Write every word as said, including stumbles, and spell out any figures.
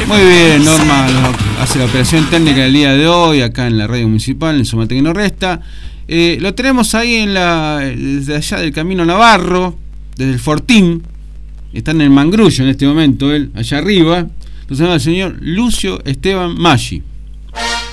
Muy bien, Norma hace la operación técnica el día de hoy acá en la radio municipal, en Sumate que no resta. Eh, lo tenemos ahí en la desde allá del Camino Navarro, desde el Fortín. Está en el Mangrullo en este momento, él, allá arriba. Entonces, el señor Lucio Esteban Maggi.